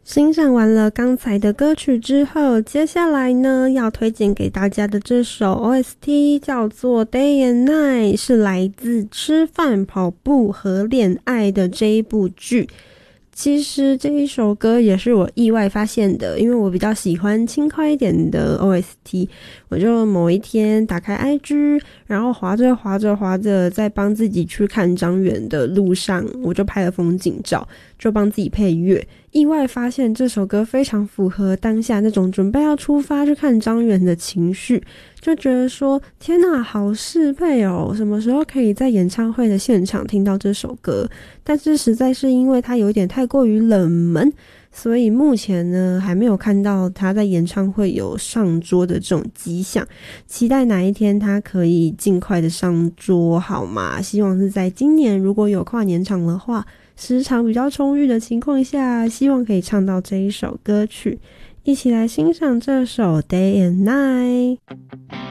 欣赏完了刚才的歌曲之后，接下来呢要推荐给大家的这首 OST 叫做 Day and Night， 是来自吃饭、跑步和恋爱的这一部剧。其实这一首歌也是我意外发现的，因为我比较喜欢轻快一点的 OST， 我就某一天打开 IG， 然后滑着在帮自己去看张远的路上，我就拍了风景照，就帮自己配乐，意外发现这首歌非常符合当下那种准备要出发去看张远的情绪，就觉得说天哪，好适配哦，什么时候可以在演唱会的现场听到这首歌。但是实在是因为它有点太过于冷门，所以目前呢还没有看到他在演唱会有上桌的这种迹象，期待哪一天他可以尽快的上桌好吗？希望是在今年如果有跨年场的话，时长比较充裕的情况下，希望可以唱到这一首歌曲。一起来欣赏这首 Day and Night。